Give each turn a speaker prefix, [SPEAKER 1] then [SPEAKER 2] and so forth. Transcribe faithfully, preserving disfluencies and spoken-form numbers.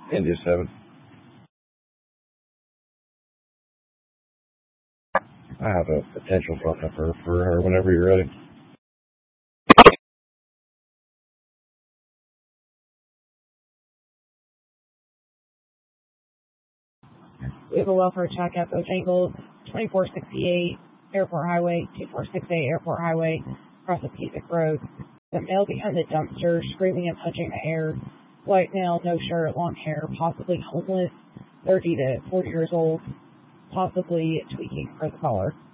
[SPEAKER 1] India seven. I have a potential phone number for her whenever you're ready.
[SPEAKER 2] We have a welfare check at Bojangles, twenty-four sixty-eight Airport Highway, two four six eight Airport Highway, across the Pacific Road. The male behind the dumpster, screaming and punching the air. White male, no shirt, long hair, possibly homeless, thirty to forty years old, possibly tweaking for the collar.